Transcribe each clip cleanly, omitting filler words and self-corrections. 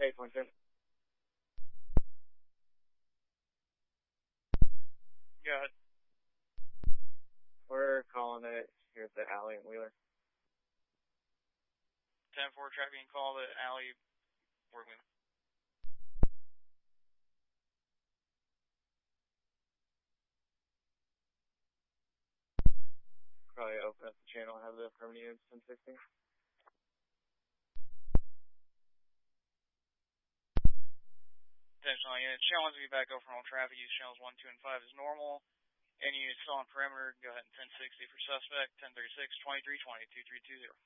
8.2. Go ahead. We're calling it here at the alley in Wheeler. 10-4 traffic being called at alley, Fort Wheeler. Probably open up the channel and have the affirmative units 1060. Attention all units. Channel 1's going to be back over from all traffic. Use channels 1, 2, and 5 as normal. Any units still on perimeter, go ahead and 1060 for suspect. 1036, 2320, 2320.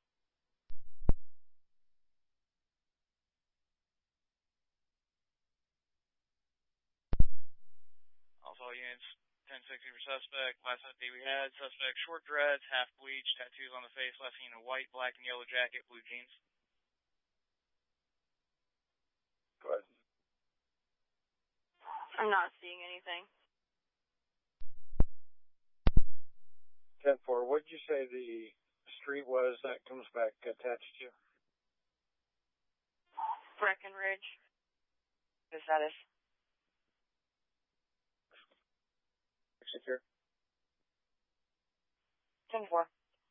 Also all units, 1060 for suspect. Last update we had, suspect short dreads, half bleached, tattoos on the face, last seen in a white, black, and yellow jacket, blue jeans. Go ahead. I'm not seeing anything. 10-4, what did you say the street was that comes back attached to? Breckenridge. The status. Secure. 10-4.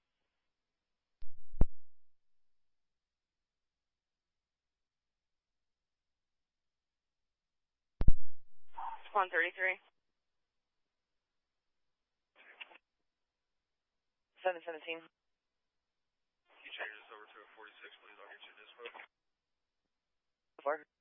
It's 133. 717. You change this over to a 46, please. I'll get you this one. 4.